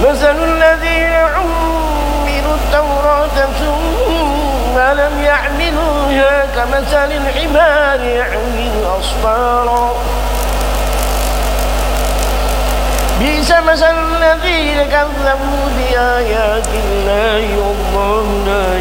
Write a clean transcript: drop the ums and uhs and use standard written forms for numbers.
مثل الذين حملوا التوراة ثم لم يحملوها كمثل الحمار يحمل أسفارا بئس مثل الذين كذبوا بآيات الله والله لا